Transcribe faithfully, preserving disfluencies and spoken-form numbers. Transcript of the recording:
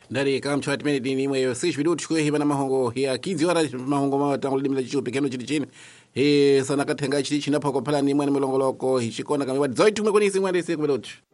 ndari kamchwati mene dini mwe sish vidu chukwe hiba na mahongo ya kizi wara mahongo ma tangulidi mla chichu pekeno chiti chini he sana katenga chiti china pako pala ni mwana mlongoloko hishikona kama zoitu mwe kwenye isi mwende isi kubelotu